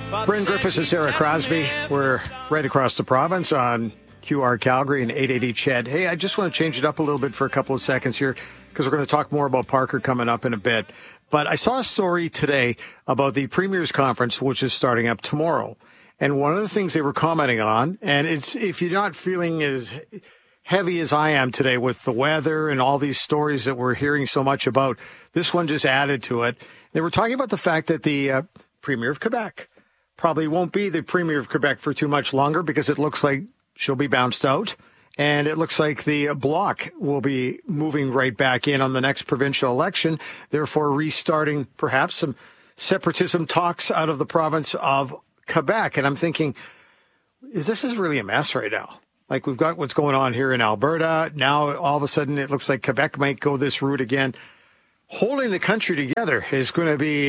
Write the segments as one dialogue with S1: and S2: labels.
S1: Bryn Griffiths and Sarah Crosby. We're right across the province on QR Calgary and 880 CHED. Hey, I just want to change it up a little bit for a couple of seconds here because we're going to talk more about Parker coming up in a bit. But I saw a story today about the Premier's Conference, which is starting up tomorrow. And one of the things they were commenting on, and it's if you're not feeling as heavy as I am today with the weather and all these stories that we're hearing so much about, this one just added to it. They were talking about the fact that the Premier of Quebec probably won't be the Premier of Quebec for too much longer because it looks like she'll be bounced out. And it looks like the Bloc will be moving right back in on the next provincial election, therefore restarting perhaps some separatism talks out of the province of Quebec. And I'm thinking, this is really a mess right now. Like we've got what's going on here in Alberta. Now, all of a sudden, it looks like Quebec might go this route again. Holding the country together is going to be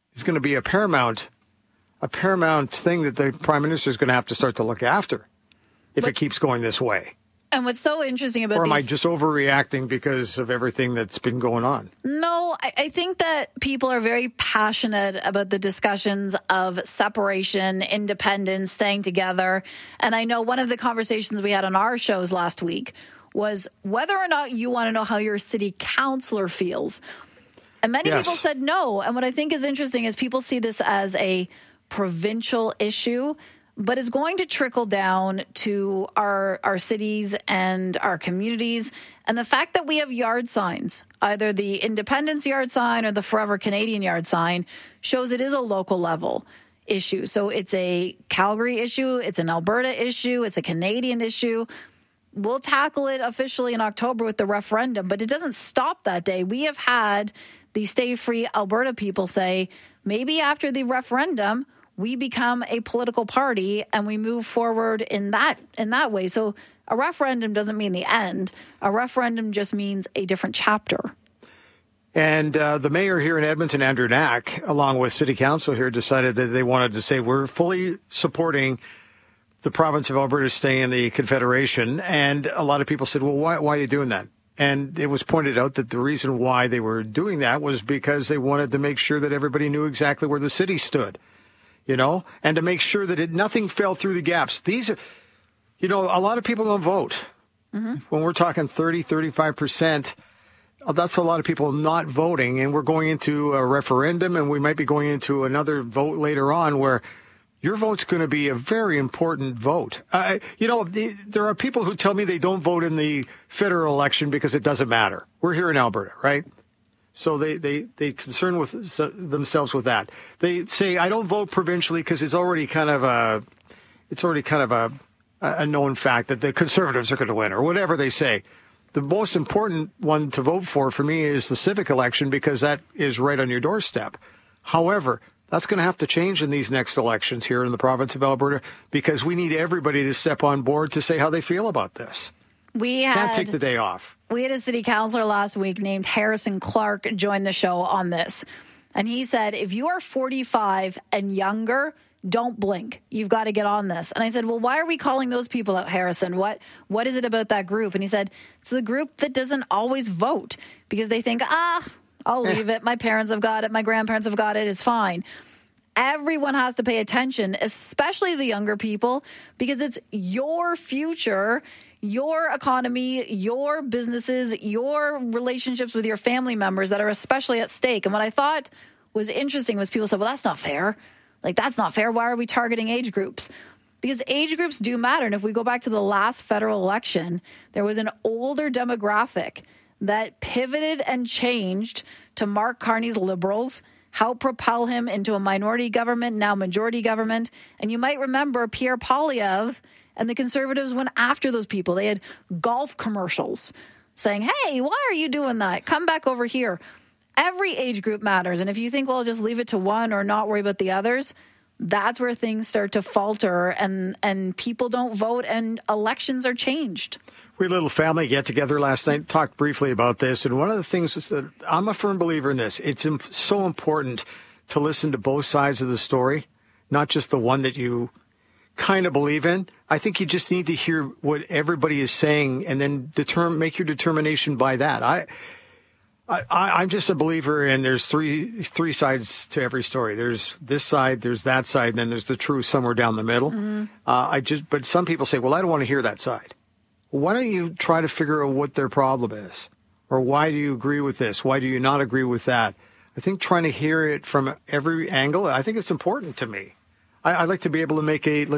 S1: a paramount thing that the Prime Minister is going to have to start to look after if it keeps going this way.
S2: And what's so interesting about
S1: Or am I just overreacting because of everything that's been going on?
S2: No, I think that people are very passionate about the discussions of separation, independence, staying together. And I know one of the conversations we had on our shows last week was whether or not you want to know how your city councillor feels. And many people said no. And what I think is interesting is people see this as a provincial issue, but it's going to trickle down to our cities and our communities. And the fact that we have yard signs, either the Independence yard sign or the Forever Canadian yard sign, shows it is a local level issue. So it's a Calgary issue, it's an Alberta issue, it's a Canadian issue. We'll tackle it officially in October with the referendum, but it doesn't stop that day. We have had the Stay Free Alberta people say, maybe after the referendum, we become a political party and we move forward in that way. So a referendum doesn't mean the end. A referendum just means a different chapter.
S1: And the mayor here in Edmonton, Andrew Knack, along with city council here, decided that they wanted to say we're fully supporting the province of Alberta staying in the Confederation. And a lot of people said, well, why are you doing that? And it was pointed out that the reason why they were doing that was because they wanted to make sure that everybody knew exactly where the city stood. And to make sure that nothing fell through the gaps. These are, a lot of people don't vote. Mm-hmm. When we're talking 30, 35%, that's a lot of people not voting. And we're going into a referendum and we might be going into another vote later on where your vote's going to be a very important vote. There are people who tell me they don't vote in the federal election because it doesn't matter. We're here in Alberta, right? So they concern with themselves with that. They say I don't vote provincially because it's already kind of a known fact that the Conservatives are going to win or whatever they say. The most important one to vote for me is the civic election because that is right on your doorstep. However, that's going to have to change in these next elections here in the province of Alberta because we need everybody to step on board to say how they feel about this. Can't take the day off.
S2: We had a city councillor last week named Harrison Clark join the show on this. And he said, if you are 45 and younger, don't blink. You've got to get on this. And I said, well, why are we calling those people out, Harrison? What is it about that group? And he said, it's the group that doesn't always vote because they think, I'll leave it. My parents have got it. My grandparents have got it. It's fine. Everyone has to pay attention, especially the younger people, because it's your future, your economy, your businesses, your relationships with your family members that are especially at stake. And what I thought was interesting was people said, well, that's not fair. Like, that's not fair. Why are we targeting age groups? Because age groups do matter. And if we go back to the last federal election, there was an older demographic that pivoted and changed to Mark Carney's Liberals, helped propel him into a minority government, now majority government. And you might remember Pierre Poilievre and the Conservatives went after those people. They had golf commercials saying, hey, why are you doing that? Come back over here. Every age group matters. And if you think, well, just leave it to one or not worry about the others, that's where things start to falter and people don't vote and elections are changed.
S1: We had a little family get-together last night, talked briefly about this. And one of the things is that I'm a firm believer in this. It's so important to listen to both sides of the story, not just the one that you kind of believe in. I think you just need to hear what everybody is saying and then make your determination by that. I'm just a believer in there's three sides to every story. There's this side, there's that side, and then there's the truth somewhere down the middle. But some people say, well, I don't want to hear that side. Well, why don't you try to figure out what their problem is? Or why do you agree with this? Why do you not agree with that? I think trying to hear it from every angle, I think it's important to me. I like to be able to make a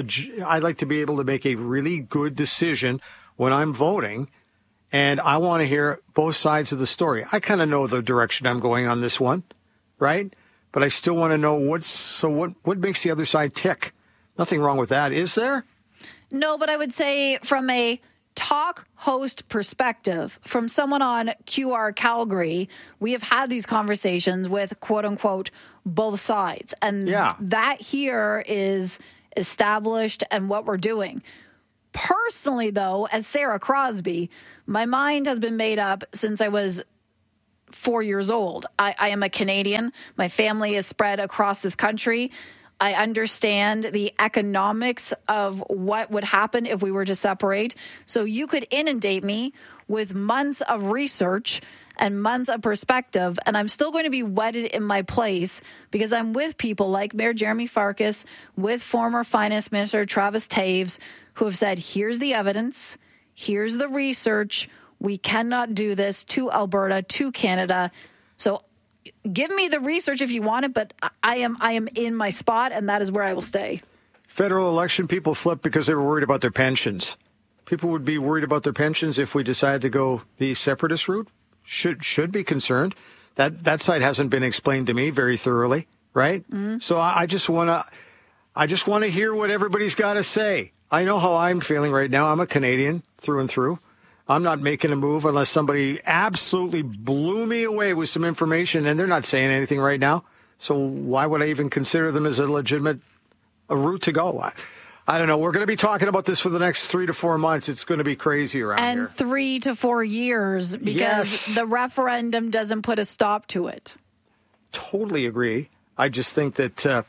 S1: really good decision when I'm voting. And I want to hear both sides of the story. I kind of know the direction I'm going on this one, right? But I still want to know what makes the other side tick. Nothing wrong with that, is there?
S2: No, but I would say from a talk host perspective, from someone on QR Calgary, we have had these conversations with quote unquote both sides. And that here is established and what we're doing. Personally, though, as Sarah Crosby, my mind has been made up since I was 4 years old. I am a Canadian. My family is spread across this country. I understand the economics of what would happen if we were to separate. So you could inundate me with months of research and months of perspective, and I'm still going to be wedded in my place because I'm with people like Mayor Jeremy Farkas, with former Finance Minister Travis Taves, who have said, here's the evidence, here's the research, we cannot do this to Alberta, to Canada. So give me the research if you want it, but I am in my spot, and that is where I will stay.
S1: Federal election people flipped because they were worried about their pensions. People would be worried about their pensions if we decided to go the separatist route. Should be concerned. That side hasn't been explained to me very thoroughly, right? Mm-hmm. So I just want to hear what everybody's got to say. I know how I'm feeling right now. I'm a Canadian through and through. I'm not making a move unless somebody absolutely blew me away with some information, and they're not saying anything right now. So why would I even consider them as a legitimate route to go? I don't know. We're going to be talking about this for the next 3 to 4 months. It's going to be crazy around here. And
S2: 3 to 4 years because the referendum doesn't put a stop to it.
S1: Totally agree. I just think that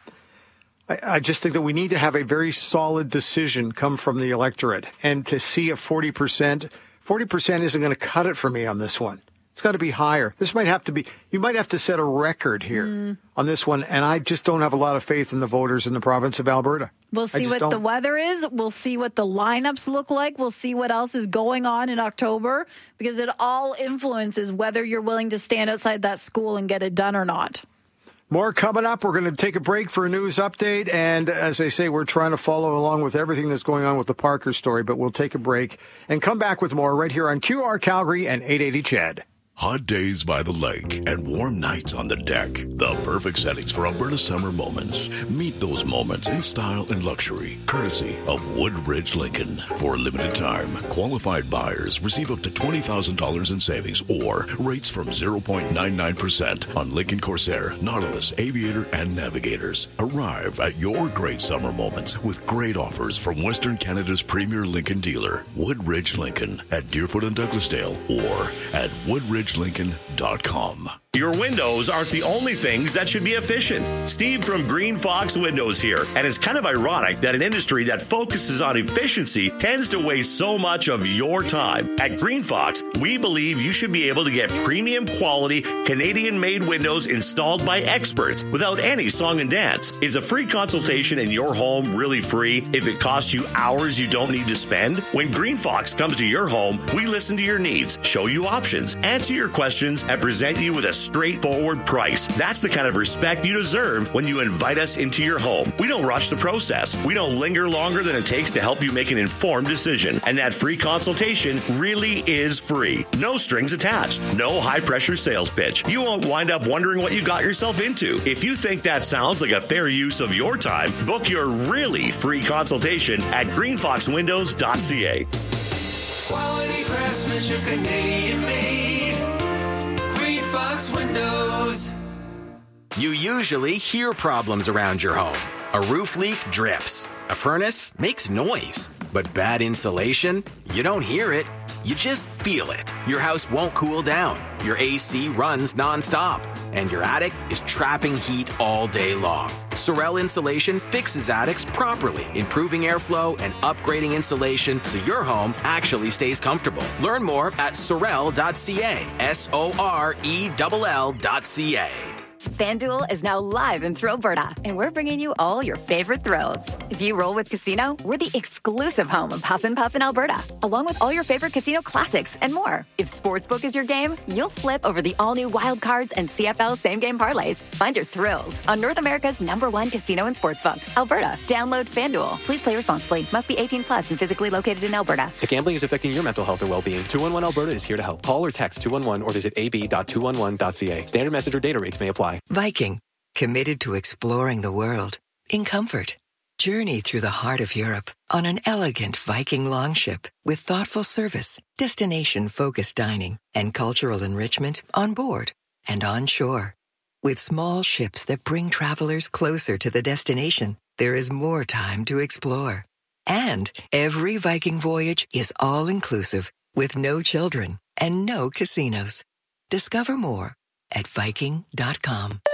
S1: we need to have a very solid decision come from the electorate, and to see a 40% isn't going to cut it for me on this one. It's got to be higher. You might have to set a record here on this one, and I just don't have a lot of faith in the voters in the province of Alberta.
S2: We'll see what the weather is. We'll see what the lineups look like. We'll see what else is going on in October, because it all influences whether you're willing to stand outside that school and get it done or not.
S1: More coming up. We're going to take a break for a news update. And as I say, we're trying to follow along with everything that's going on with the Parker story. But we'll take a break and come back with more right here on QR Calgary and 880 CHED.
S3: Hot days by the lake and warm nights on the deck. The perfect settings for Alberta summer moments. Meet those moments in style and luxury, courtesy of Woodbridge Lincoln. For a limited time, qualified buyers receive up to $20,000 in savings or rates from 0.99% on Lincoln Corsair, Nautilus, Aviator, and Navigators. Arrive at your great summer moments with great offers from Western Canada's premier Lincoln dealer, Woodbridge Lincoln, at Deerfoot and Douglasdale, or at woodridgelincoln.com.
S4: Your windows aren't the only things that should be efficient. Steve from Green Fox Windows here. And it's kind of ironic that an industry that focuses on efficiency tends to waste so much of your time. At Green Fox, we believe you should be able to get premium quality Canadian-made windows installed by experts without any song and dance. Is a free consultation in your home really free if it costs you hours you don't need to spend? When Green Fox comes to your home, we listen to your needs, show you options, answer your questions, and present you with a straightforward price. That's the kind of respect you deserve when you invite us into your home. We don't rush the process. We don't linger longer than it takes to help you make an informed decision. And that free consultation really is free. No strings attached. No high-pressure sales pitch. You won't wind up wondering what you got yourself into. If you think that sounds like a fair use of your time, book your really free consultation at greenfoxwindows.ca.
S5: Quality craftsmanship, Canadian made. Green Fox Windows.
S6: You usually hear problems around your home. A roof leak drips. A furnace makes noise. But bad insulation? You don't hear it. You just feel it. Your house won't cool down. Your AC runs nonstop. and your attic is trapping heat all day long. Sorel Insulation fixes attics properly, improving airflow and upgrading insulation so your home actually stays comfortable. Learn more at sorel.ca, SORELL.ca.
S7: FanDuel is now live in Thrillberta, and we're bringing you all your favorite thrills. If you roll with Casino, we're the exclusive home of Huff and Puff in Alberta, along with all your favorite casino classics and more. If Sportsbook is your game, you'll flip over the all-new Wild Cards and CFL same-game parlays. Find your thrills on North America's #1 casino and sportsbook, Alberta. Download FanDuel. Please play responsibly. Must be 18 plus and physically located in Alberta.
S8: If gambling is affecting your mental health or well-being, 211 Alberta is here to help. Call or text 211 or visit ab.211.ca. Standard message or data rates may apply.
S9: Viking, committed to exploring the world in comfort. Journey through the heart of Europe on an elegant Viking longship with thoughtful service, destination-focused dining, and cultural enrichment on board and on shore. With small ships that bring travelers closer to the destination, there is more time to explore. And every Viking voyage is all-inclusive with no children and no casinos. Discover more at Viking.com.